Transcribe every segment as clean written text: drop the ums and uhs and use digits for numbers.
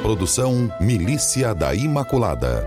Produção Milícia da Imaculada.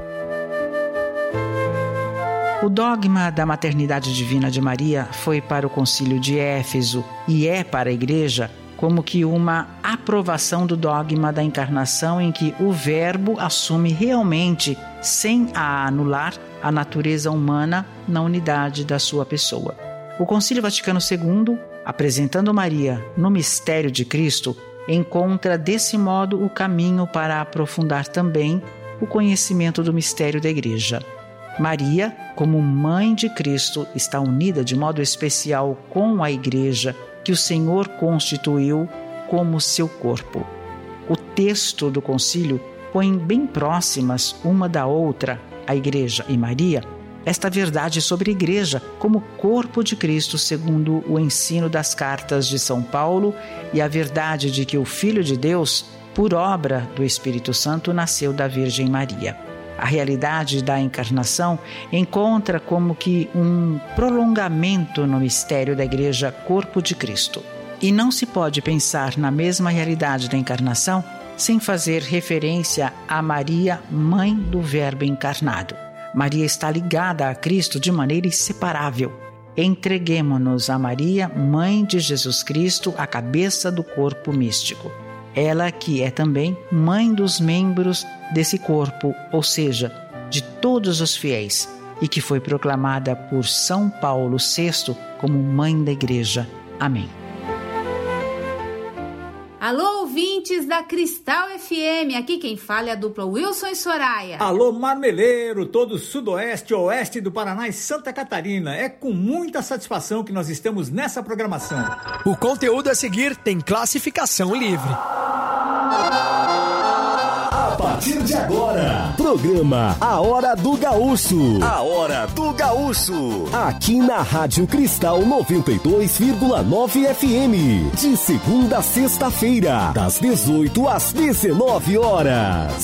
O dogma da maternidade divina de Maria foi para o Concílio de Éfeso e é para a Igreja como que uma aprovação do dogma da encarnação, em que o Verbo assume realmente, sem a anular, a natureza humana na unidade da sua pessoa. O Concílio Vaticano II, apresentando Maria no mistério de Cristo, encontra desse modo o caminho para aprofundar também o conhecimento do mistério da Igreja. Maria, como mãe de Cristo, está unida de modo especial com a Igreja, que o Senhor constituiu como seu corpo. O texto do concílio põe bem próximas uma da outra, a Igreja e Maria, esta verdade sobre a Igreja como corpo de Cristo, segundo o ensino das cartas de São Paulo, e a verdade de que o Filho de Deus, por obra do Espírito Santo, nasceu da Virgem Maria. A realidade da encarnação encontra como que um prolongamento no mistério da Igreja, corpo de Cristo. E não se pode pensar na mesma realidade da encarnação sem fazer referência a Maria, mãe do Verbo encarnado. Maria está ligada a Cristo de maneira inseparável. Entreguemo-nos a Maria, mãe de Jesus Cristo, a cabeça do corpo místico. Ela que é também mãe dos membros desse corpo, ou seja, de todos os fiéis, e que foi proclamada por São Paulo VI como mãe da Igreja. Amém. Alô, ouvintes da Cristal FM, aqui quem fala é a dupla Wilson e Soraya. Alô, marmeleiro, todo sudoeste, oeste do Paraná e Santa Catarina. É com muita satisfação que nós estamos nessa programação. O conteúdo a seguir tem classificação livre. A partir de agora, programa A Hora do Gaúcho. A Hora do Gaúcho. Aqui na Rádio Cristal 92,9 FM. De segunda a sexta-feira, das 18 às 19 horas.